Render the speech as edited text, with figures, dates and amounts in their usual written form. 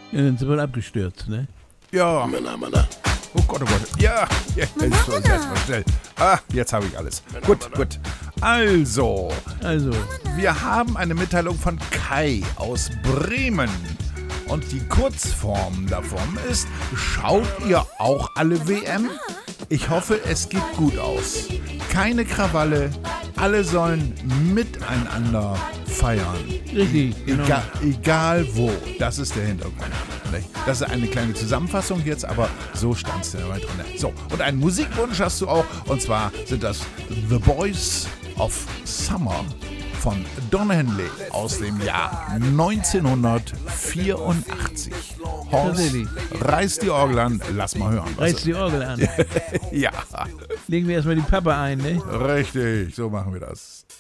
Ja, dann sind wir abgestürzt, ne? Ja. Oh Gott, oh Gott. Ja, jetzt ist erstmal schnell. Jetzt habe ich alles. Gut. Also, wir haben eine Mitteilung von Kai aus Bremen. Und die Kurzform davon ist, schaut ihr auch alle WM? Ich hoffe, es geht gut aus. Keine Krawalle, alle sollen miteinander feiern. Richtig, genau. Egal wo, das ist der Hintergrund. Das ist eine kleine Zusammenfassung jetzt, aber so stand es dabei drin. So, und einen Musikwunsch hast du auch, und zwar sind das The Boys of Summer von Don Henley aus dem Jahr 1984. Horst, reiß die Orgel an, lass mal hören. Reiß die Orgel an. Ja. Legen wir erstmal die Pappe ein, ne? Richtig, so machen wir das.